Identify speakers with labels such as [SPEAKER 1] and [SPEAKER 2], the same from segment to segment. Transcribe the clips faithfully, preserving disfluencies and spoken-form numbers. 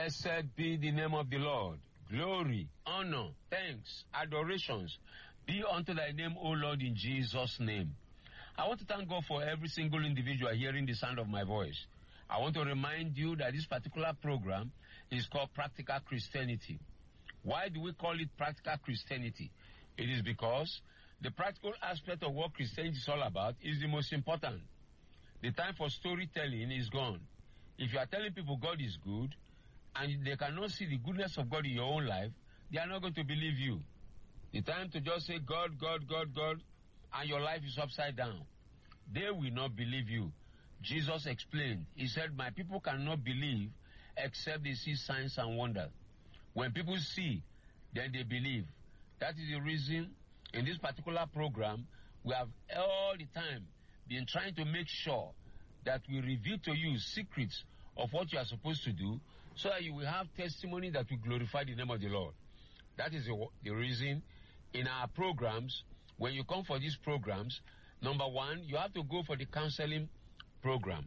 [SPEAKER 1] Blessed be the name of the Lord. Glory, honor, thanks, adorations be unto thy name, O Lord, in Jesus' name. I want to thank God for every single individual hearing the sound of my voice. I want to remind you that this particular program is called Practical Christianity. Why do we call it Practical Christianity? It is because the practical aspect of what Christianity is all about is the most important. The time for storytelling is gone. If you are telling people God is good, and they cannot see the goodness of God in your own life, they are not going to believe you. The time to just say God, God, God, God, and your life is upside down, they will not believe you. Jesus explained, he said, my people cannot believe except they see signs and wonders. When people see, then they believe. That is the reason in this particular program, we have all the time been trying to make sure that we reveal to you secrets of what you are supposed to do, so that you will have testimony that will glorify the name of the Lord. That is the, the reason in our programs, when you come for these programs, number one, you have to go for the counseling program.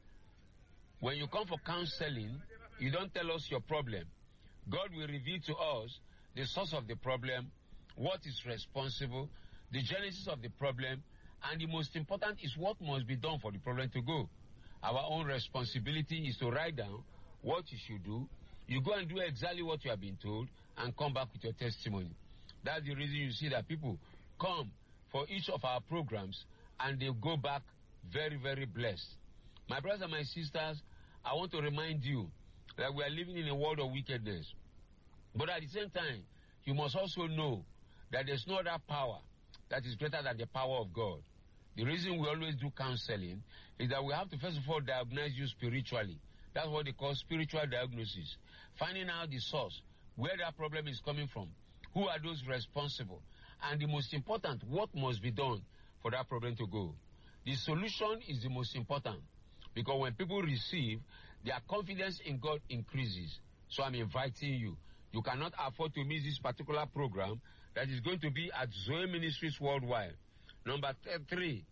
[SPEAKER 1] When you come for counseling, you don't tell us your problem. God will reveal to us the source of the problem, what is responsible, the genesis of the problem, and the most important is what must be done for the problem to go. Our own responsibility is to write down what you should do. You go and do exactly what you have been told and come back with your testimony. That's the reason you see that people come for each of our programs and they go back very, very blessed. My brothers and my sisters, I want to remind you that we are living in a world of wickedness. But at the same time, you must also know that there's no other power that is greater than the power of God. The reason we always do counseling is that we have to first of all diagnose you spiritually. That's what they call spiritual diagnosis. Finding out the source, where that problem is coming from, who are those responsible, and the most important, what must be done for that problem to go. The solution is the most important, because when people receive, their confidence in God increases. So I'm inviting you. You cannot afford to miss this particular program that is going to be at Zoe Ministries Worldwide. Number three,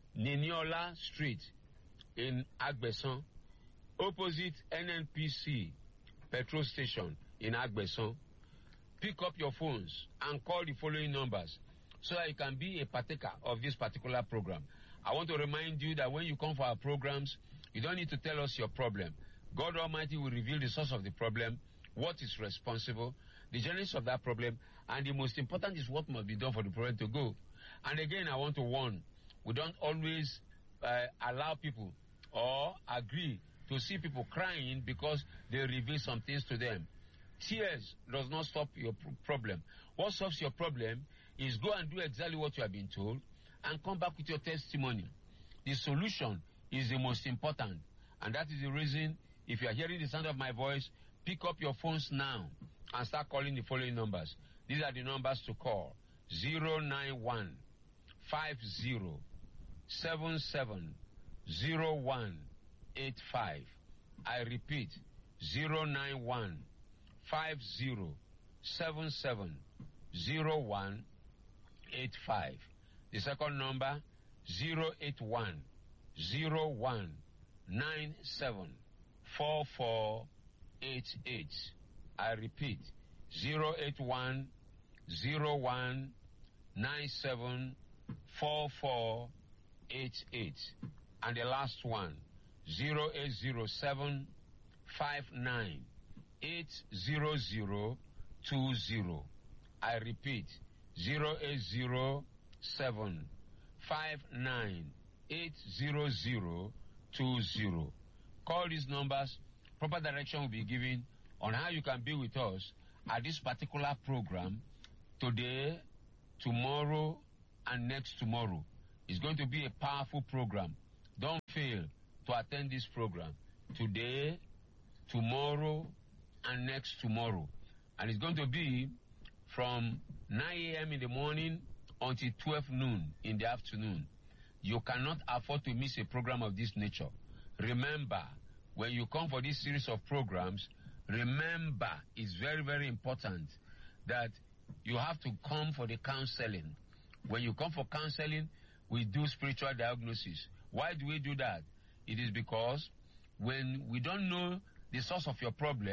[SPEAKER 1] Niniola Street in Agbeson, opposite N N P C petrol station in Agbeson. Pick up your phones and call the following numbers so that you can be a partaker of this particular program. I want to remind you that when you come for our programs, you don't need to tell us your problem. God Almighty will reveal the source of the problem, what is responsible, the genesis of that problem, and the most important is what must be done for the problem to go. And again, I want to warn, we don't always uh, allow people or agree to see people crying because they reveal some things to them. Tears does not stop your problem. What solves your problem is go and do exactly what you have been told and come back with your testimony. The solution is the most important. And that is the reason, if you are hearing the sound of my voice, pick up your phones now and start calling the following numbers. These are the numbers to call. zero nine one, five zero, seven seven, zero one eight five. I repeat, zero nine one, five zero, seven seven, zero one eight five. The second number, zero eight one, zero one nine seven, four four eight eight. I repeat, zero eight one, zero one nine seven, four four eight eight. And the last one, zero eight zero seven, five nine eight zero zero two zero. I repeat, zero eight zero seven, five nine eight zero zero two zero. Call these numbers. Proper direction will be given on how you can be with us at this particular program today, tomorrow, and next tomorrow. It's going to be a powerful program. Don't fail to attend this program today, tomorrow, and next tomorrow. And it's going to be from nine a.m. in the morning until twelve noon in the afternoon. You cannot afford to miss a program of this nature. Remember, when you come for this series of programs, remember, it's very, very important that you have to come for the counseling. When you come for counseling, we do spiritual diagnosis. Why do we do that? It is because when we don't know the source of your problem,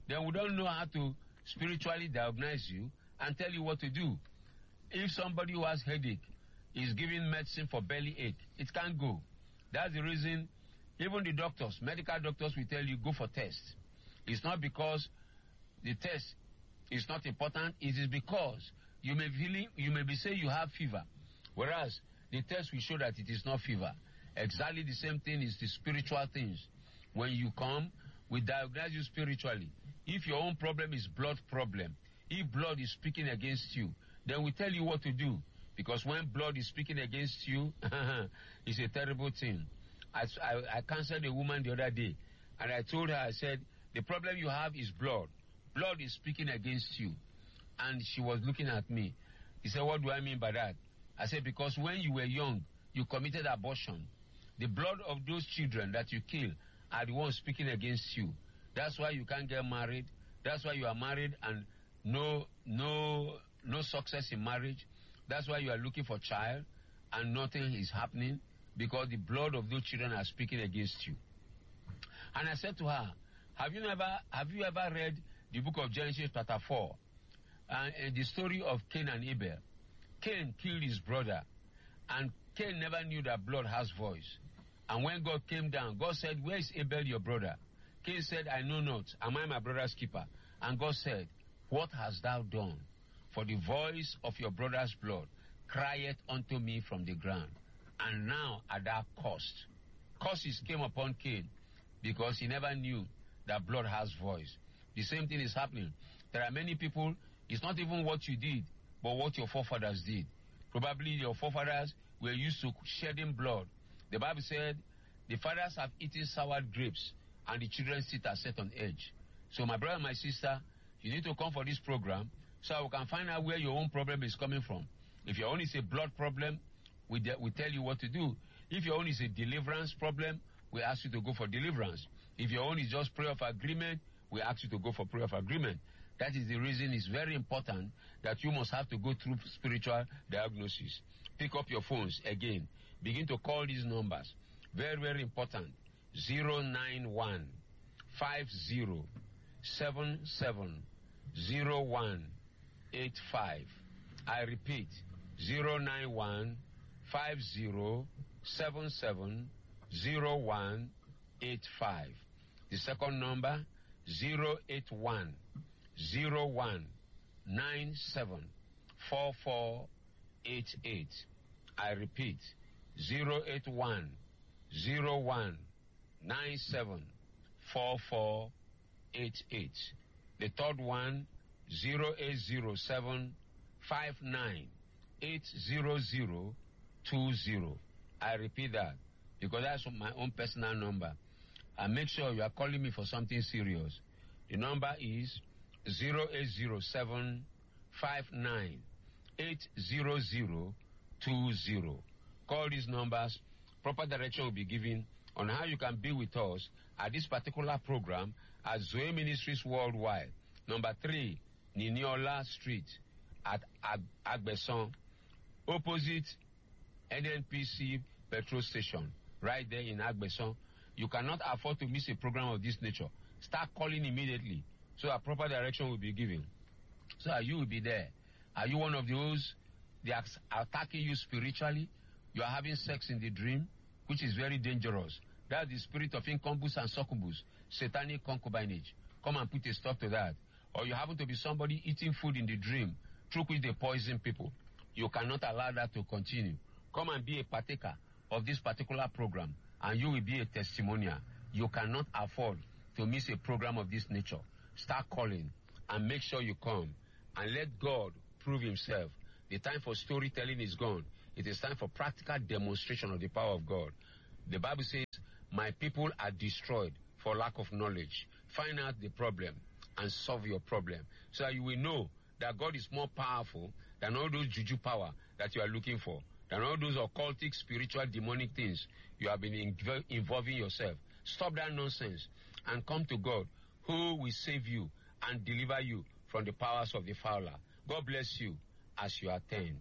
[SPEAKER 1] then we don't know how to spiritually diagnose you and tell you what to do. If somebody who has headache is giving medicine for belly ache, it can't go. That's the reason even the doctors, medical doctors will tell you go for tests. It's not because the test is not important. It is because you may feeling, you may be saying you have fever, whereas the test will show that it is not fever. Exactly the same thing is the spiritual things. When you come, we diagnose you spiritually. If your own problem is blood problem, if blood is speaking against you, then we tell you what to do. Because when blood is speaking against you, it's a terrible thing. I, I, I counseled a woman the other day, and I told her, I said, the problem you have is blood. Blood is speaking against you. And she was looking at me. He said, what do I mean by that? I said, because when you were young, you committed abortion. The blood of those children that you kill are the ones speaking against you. That's why you can't get married. That's why you are married and no, no, no success in marriage. That's why you are looking for child and nothing is happening, because the blood of those children are speaking against you. And I said to her, have you never, have you ever read the book of Genesis chapter four, and uh, the story of Cain and Abel? Cain killed his brother, and Cain never knew that blood has voice. And when God came down, God said, where is Abel your brother? Cain said, I know not. Am I my brother's keeper? And God said, what hast thou done? For the voice of your brother's blood crieth unto me from the ground. And now art thou cursed. Curses came upon Cain because he never knew that blood has voice. The same thing is happening. There are many people, it's not even what you did, but what your forefathers did. Probably your forefathers were used to shedding blood. The Bible said, the fathers have eaten sour grapes, and the children sit are set on edge. So my brother and my sister, you need to come for this program so we can find out where your own problem is coming from. If your own is a blood problem, we, de- we tell you what to do. If your own is a deliverance problem, we ask you to go for deliverance. If your own is just prayer of agreement, we ask you to go for prayer of agreement. That is the reason it's very important that you must have to go through spiritual diagnosis. Pick up your phones again. Begin to call these numbers. Very, very important. zero nine one five zero seven seven zero one eight five. I repeat, zero nine one five zero seven seven zero one eight five. The second number, zero eight one zero one nine seven four four eight eight. I repeat, zero eight one zero one nine seven four four eight eight. The third one, zero eight zero seven five nine eight zero zero two zero. I repeat that because that's my own personal number. And make sure you are calling me for something serious. The number is zero eight zero seven five nine eight zero zero two zero. Call these numbers. Proper direction will be given on how you can be with us at this particular program at Zoe Ministries Worldwide, number three, Niniola Street at Ag- Agbeson, opposite N N P C petrol station, right there in Agbeson. You cannot afford to miss a program of this nature. Start calling immediately so a proper direction will be given. So that you will be there. Are you one of those they are attacking you spiritually? You are having sex in the dream, which is very dangerous. That's the spirit of incubus and succubus, satanic concubinage. Come and put a stop to that. Or you happen to be somebody eating food in the dream, through which they poison people. You cannot allow that to continue. Come and be a partaker of this particular program, and you will be a testimonial. You cannot afford to miss a program of this nature. Start calling and make sure you come and let God prove himself. The time for storytelling is gone. It is time for practical demonstration of the power of God. The Bible says, my people are destroyed for lack of knowledge. Find out the problem and solve your problem so that you will know that God is more powerful than all those juju power that you are looking for, than all those occultic, spiritual, demonic things you have been inv- involving yourself. Stop that nonsense and come to God, who will save you and deliver you from the powers of the fowler. God bless you as you attend.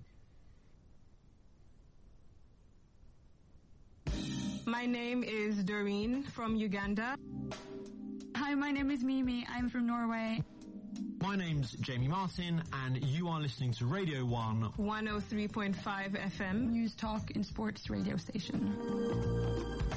[SPEAKER 2] My name is Doreen from Uganda. Hi, my name is Mimi. I'm from Norway.
[SPEAKER 3] My name's Jamie Martin, and you are listening to Radio one.
[SPEAKER 2] one oh three point five F M. News Talk and Sports radio station.